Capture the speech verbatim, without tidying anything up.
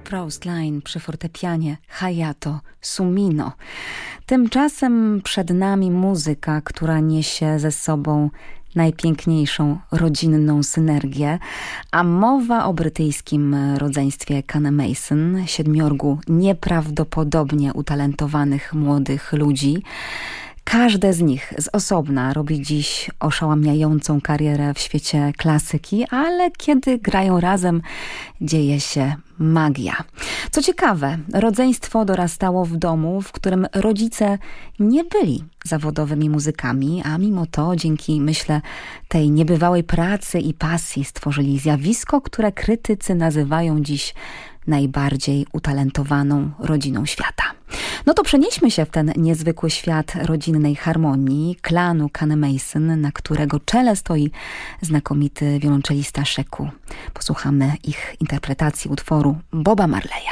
Rose Line przy fortepianie, Hayato, Sumino. Tymczasem przed nami muzyka, która niesie ze sobą najpiękniejszą rodzinną synergię, a mowa o brytyjskim rodzeństwie Cann-Mason, siedmiorgu nieprawdopodobnie utalentowanych młodych ludzi. Każde z nich z osobna robi dziś oszałamiającą karierę w świecie klasyki, ale kiedy grają razem, dzieje się magia. Co ciekawe, rodzeństwo dorastało w domu, w którym rodzice nie byli zawodowymi muzykami, a mimo to dzięki, myślę, tej niebywałej pracy i pasji stworzyli zjawisko, które krytycy nazywają dziś najbardziej utalentowaną rodziną świata. No to przenieśmy się w ten niezwykły świat rodzinnej harmonii, klanu Cann-Mason, na którego czele stoi znakomity wiolonczelista Sheku. Posłuchamy ich interpretacji utworu Boba Marleya.